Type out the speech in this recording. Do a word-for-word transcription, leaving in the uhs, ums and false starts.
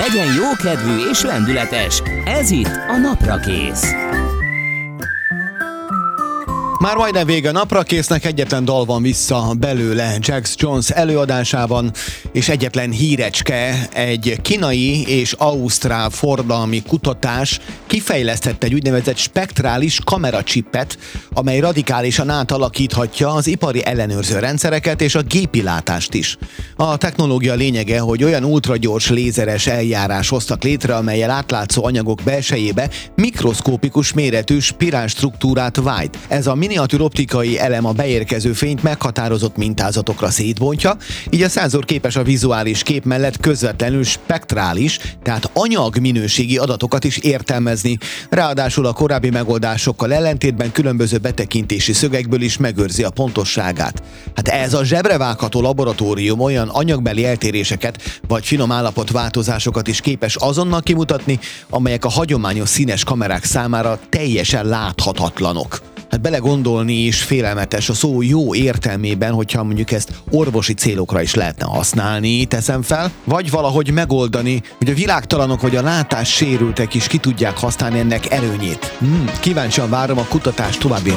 Legyen jókedvű és lendületes. Ez itt a Naprakész. Már majdnem vége a Naprakésznek, egyetlen dal van vissza belőle Jax Jones előadásában, és egyetlen hírecske, egy kínai és ausztrál forradalmi kutatás kifejlesztette egy úgynevezett spektrális kameracsippet, amely radikálisan átalakíthatja az ipari ellenőrző rendszereket és a gépilátást is. A technológia lényege, hogy olyan ultragyors lézeres eljárás hoztak létre, amellyel átlátszó anyagok belsejébe mikroszkópikus méretű spirál struktúrát vájt. Ez a miniatűr optikai elem a beérkező fényt meghatározott mintázatokra szétbontja, így a szenzor képes a vizuális kép mellett közvetlenül spektrális, tehát anyagminőségi adatokat is értelmezni. Ráadásul a korábbi megoldásokkal ellentétben különböző betekintési szögekből is megőrzi a pontosságát. Hát ez a zsebrevágható laboratórium olyan anyagbeli eltéréseket vagy finom állapotváltozásokat is képes azonnal kimutatni, amelyek a hagyományos színes kamerák számára teljesen láthatatlanok. Hát belegondolni is félelmetes a szó jó értelmében, hogyha mondjuk ezt orvosi célokra is lehetne használni, teszem fel, vagy valahogy megoldani, hogy a világtalanok vagy a látássérültek is ki tudják használni ennek előnyét. Hmm, kíváncsian várom a kutatás további